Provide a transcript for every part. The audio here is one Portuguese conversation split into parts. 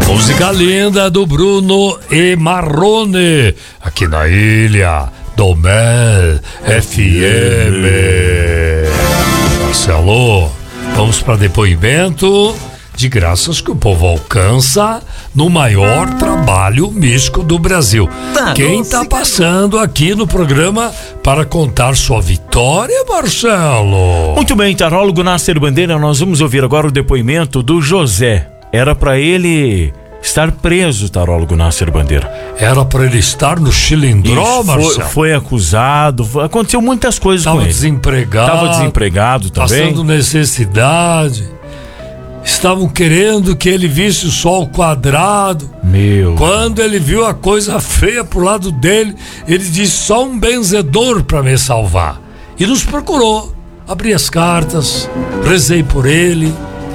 Música linda do Bruno e Marrone, aqui na Ilha do Mel FM. Marcelo, vamos para depoimento de graças que o povo alcança no maior trabalho místico do Brasil. Quem está passando aqui no programa para contar sua vitória, Marcelo? Muito bem, tarólogo Nasser Bandeira, nós vamos ouvir agora o depoimento do José. Era para ele estar preso, tarólogo Nasser Bandeira. Era para ele estar no Chilindró, Marcelo? Foi acusado, aconteceu muitas coisas com ele. Estava desempregado também. Passando necessidade. Estavam querendo que ele visse o sol quadrado. Quando ele viu a coisa feia pro lado dele, ele disse: só um benzedor para me salvar. E nos procurou. Abri as cartas, rezei por ele,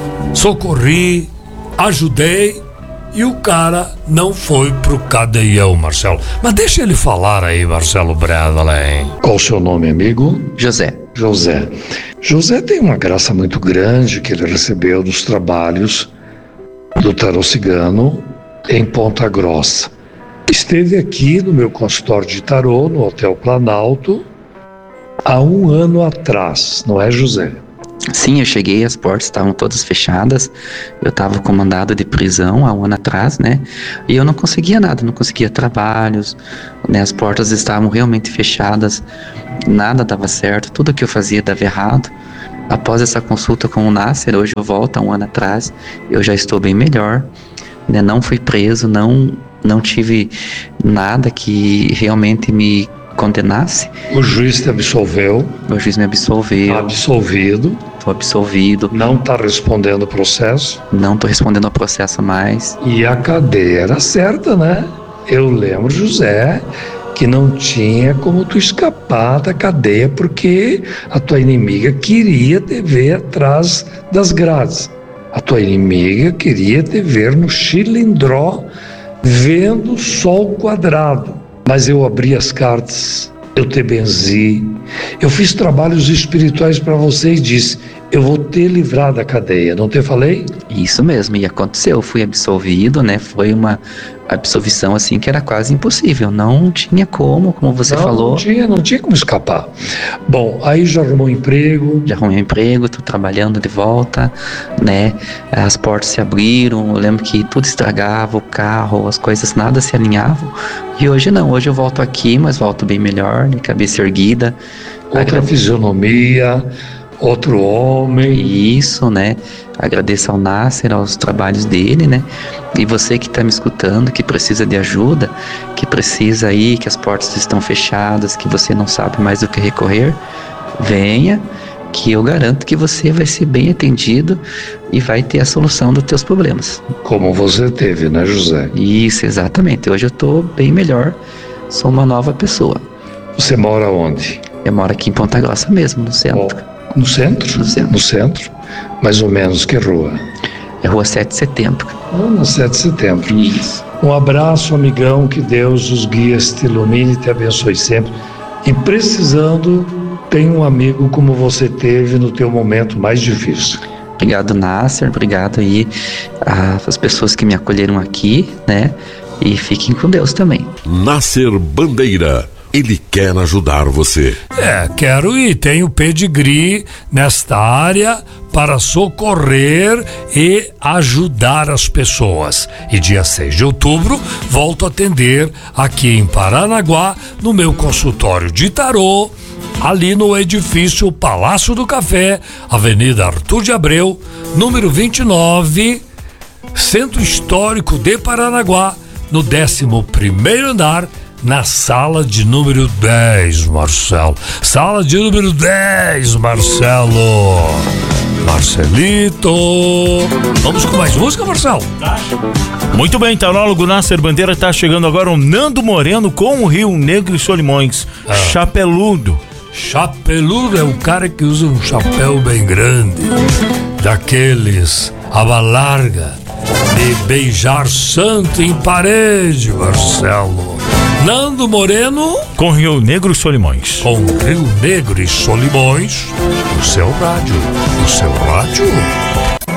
socorri, ajudei, e o cara não foi pro cadeião, Marcelo. Mas deixa ele falar aí, Marcelo Bradley. Qual o seu nome, amigo? José. José tem uma graça muito grande que ele recebeu dos trabalhos do tarô cigano em Ponta Grossa. Esteve aqui no meu consultório de tarô, no Hotel Planalto, há 1 ano atrás, não é, José? Sim, eu cheguei, as portas estavam todas fechadas, eu estava com mandado de prisão há 1 ano atrás, né? E eu não conseguia nada, não conseguia trabalhos, né? As portas estavam realmente fechadas, nada dava certo, tudo que eu fazia dava errado. Após essa consulta com o Nasser, hoje eu volto há 1 ano atrás, eu já estou bem melhor, né? Não fui preso, não tive nada que realmente me condenasse. O juiz te absolveu? O juiz me absolveu. Está absolvido? Estou absolvido. Não está respondendo o processo? Não estou respondendo ao processo mais. E a cadeia era certa, né? Eu lembro, José, que não tinha como tu escapar da cadeia porque a tua inimiga queria te ver atrás das grades. A tua inimiga queria te ver no Chilindró vendo o sol quadrado. Mas eu abri as cartas, eu te benzi, eu fiz trabalhos espirituais para você e disse: eu vou te livrar da cadeia, não te falei? Isso mesmo, e aconteceu, eu fui absolvido, né? Foi uma absolvição assim que era quase impossível, não tinha como você falou. Não tinha como escapar. Bom, aí já arrumou emprego? Já arrumei um emprego, tô trabalhando de volta, né? As portas se abriram, eu lembro que tudo estragava, o carro, as coisas nada se alinhavam, e hoje não, hoje eu volto aqui, mas volto bem melhor, de cabeça erguida. Outra fisionomia, outro homem. Isso, né? Agradeço ao Nasser, aos trabalhos dele, né? E você que está me escutando, que precisa de ajuda, que precisa aí, que as portas estão fechadas, que você não sabe mais do que recorrer, venha, que eu garanto que você vai ser bem atendido e vai ter a solução dos teus problemas. Como você teve, né, José? Isso, exatamente. Hoje eu estou bem melhor, sou uma nova pessoa. Você mora onde? Eu moro aqui em Ponta Grossa mesmo, no centro. No centro? No centro. Mais ou menos que rua? É Rua 7 de Setembro. Na 7 de Setembro. Isso. Um abraço, amigão, que Deus os guie, te ilumine e te abençoe sempre. E precisando, tem um amigo como você teve no teu momento mais difícil. Obrigado, Nasser, obrigado aí às pessoas que me acolheram aqui, né? E fiquem com Deus também. Nasser Bandeira. Ele quer ajudar você. Quero e tenho pedigree nesta área para socorrer e ajudar as pessoas. E dia 6 de outubro volto a atender aqui em Paranaguá, no meu consultório de tarô, ali no edifício Palácio do Café, Avenida Arthur de Abreu, número 29, Centro Histórico de Paranaguá, no 11º andar, na sala de número 10, Marcelo. Sala de número 10, Marcelo. Marcelito. Vamos com mais música, Marcelo? Muito bem, tarólogo Nasser Bandeira, tá chegando agora o Nando Moreno com o Rio Negro e Solimões. Chapeludo. Chapeludo é o cara que usa um chapéu bem grande, daqueles aba larga, de beijar santo em parede, Marcelo. Nando Moreno com Rio Negro e Solimões. Com Rio Negro e Solimões, o seu rádio.